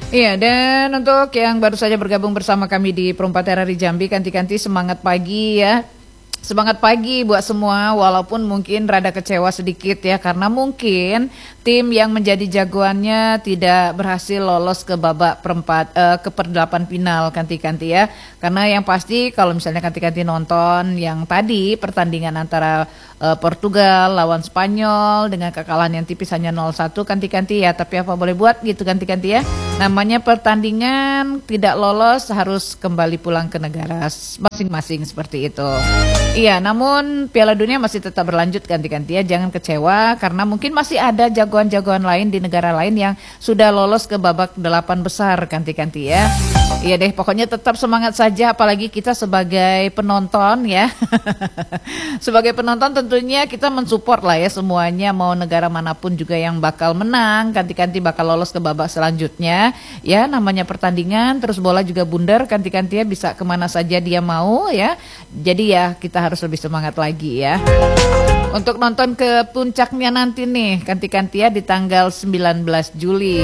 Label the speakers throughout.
Speaker 1: Iya, dan untuk yang baru saja bergabung bersama kami di Perumpat RRI Jambi, kanti-kanti semangat pagi ya. Semangat pagi buat semua, walaupun mungkin rada kecewa sedikit ya, karena mungkin tim yang menjadi jagoannya tidak berhasil lolos ke babak ke perdelapan final kanti-kanti ya. Karena yang pasti kalau misalnya kanti-kanti nonton yang tadi pertandingan antara Portugal lawan Spanyol dengan kekalahan yang tipis hanya 0-1 kanti-kanti ya, tapi apa boleh buat gitu kanti-kanti ya. Namanya pertandingan tidak lolos harus kembali pulang ke negara masing-masing seperti itu. Iya, namun Piala Dunia masih tetap berlanjut ganti-ganti ya, jangan kecewa karena mungkin masih ada jagoan-jagoan lain di negara lain yang sudah lolos ke babak 8 besar ganti-ganti ya. Iya deh, pokoknya tetap semangat saja apalagi kita sebagai penonton ya. Sebagai penonton tentunya kita mensupport lah ya semuanya, mau negara manapun juga yang bakal menang, ganti-ganti bakal lolos ke babak selanjutnya. Ya, namanya pertandingan, terus bola juga bundar, ganti-ganti ya bisa kemana saja dia mau ya. Jadi ya kita harus lebih semangat lagi ya. Untuk nonton ke puncaknya nanti nih, ganti-ganti ya di tanggal 19 Juli.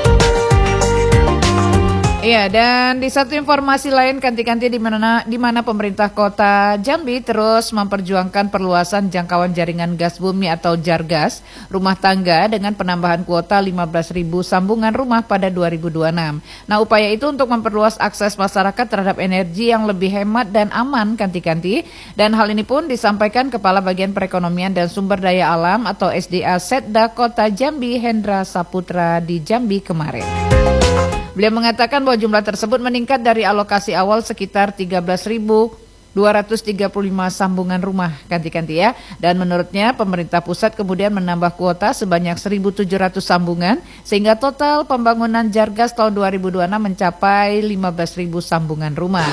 Speaker 1: Iya, dan di satu informasi lain kanti-kanti di mana pemerintah Kota Jambi terus memperjuangkan perluasan jangkauan jaringan gas bumi atau Jargas rumah tangga dengan penambahan kuota 15.000 sambungan rumah pada 2026. Nah, upaya itu untuk memperluas akses masyarakat terhadap energi yang lebih hemat dan aman kanti-kanti, dan hal ini pun disampaikan Kepala Bagian Perekonomian dan Sumber Daya Alam atau SDA Setda Kota Jambi Hendra Saputra di Jambi kemarin. Beliau mengatakan bahwa jumlah tersebut meningkat dari alokasi awal sekitar 13.235 sambungan rumah ganti-ganti ya. Dan menurutnya pemerintah pusat kemudian menambah kuota sebanyak 1.700 sambungan sehingga total pembangunan Jargas tahun 2026 mencapai 15.000 sambungan rumah.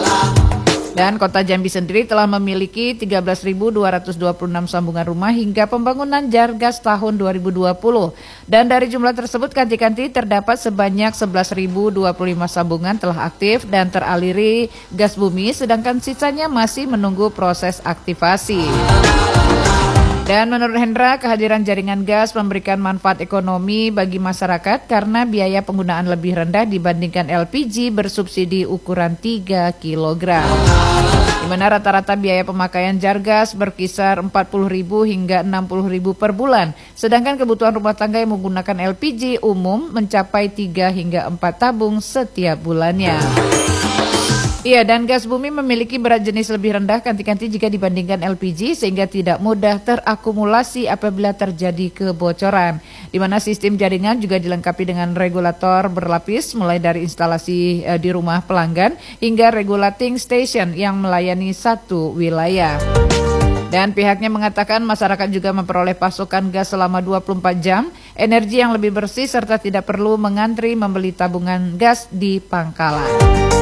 Speaker 1: Dan Kota Jambi sendiri telah memiliki 13.226 sambungan rumah hingga pembangunan Jargas tahun 2020. Dan dari jumlah tersebut kanti-kanti terdapat sebanyak 11.025 sambungan telah aktif dan teraliri gas bumi, sedangkan sisanya masih menunggu proses aktivasi. Dan menurut Hendra, kehadiran jaringan gas memberikan manfaat ekonomi bagi masyarakat karena biaya penggunaan lebih rendah dibandingkan LPG bersubsidi ukuran 3 kg. Di mana rata-rata biaya pemakaian Jargas berkisar 40.000 hingga 60.000 per bulan. Sedangkan kebutuhan rumah tangga yang menggunakan LPG umum mencapai 3 hingga 4 tabung setiap bulannya. Iya, dan gas bumi memiliki berat jenis lebih rendah kanti-kanti jika dibandingkan LPG sehingga tidak mudah terakumulasi apabila terjadi kebocoran. Di mana sistem jaringan juga dilengkapi dengan regulator berlapis mulai dari instalasi di rumah pelanggan hingga regulating station yang melayani satu wilayah. Dan pihaknya mengatakan masyarakat juga memperoleh pasokan gas selama 24 jam, energi yang lebih bersih serta tidak perlu mengantri membeli tabungan gas di pangkalan.